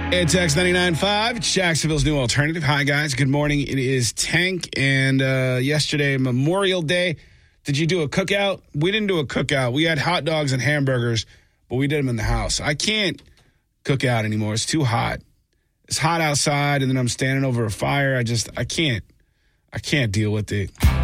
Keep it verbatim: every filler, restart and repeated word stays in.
It's X ninety-nine point five, Jacksonville's new alternative. Hi, guys. Good morning. It is Tank, and uh, yesterday, Memorial Day. Did you do a cookout? We didn't do a cookout. We had hot dogs and hamburgers, but we did them in the house. I can't cook out anymore. It's too hot. It's hot outside, and then I'm standing over a fire. I just, I can't, I can't deal with it.